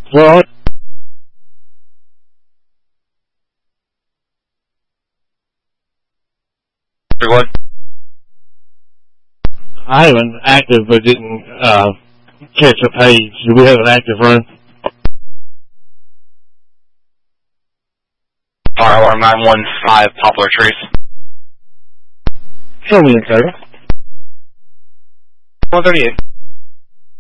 Well, Everyone? I have an active but didn't catch a page. Do we have an active run? RLR 915 Poplar Trees. Show me in, sir. 138.